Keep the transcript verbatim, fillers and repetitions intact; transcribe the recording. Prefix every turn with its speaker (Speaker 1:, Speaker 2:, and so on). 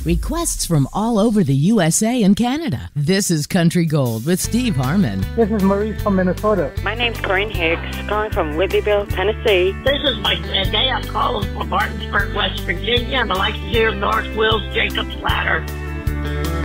Speaker 1: Requests from all over the U S A and Canada. This is Country Gold with Steve Harmon.
Speaker 2: This is Maurice from Minnesota.
Speaker 3: My name's Corinne Hicks, calling from Whitneyville, Tennessee.
Speaker 4: This is Mike Day. I'm calling from Martinsburg, West Virginia. I like to hear North Wills Jacob's Ladder.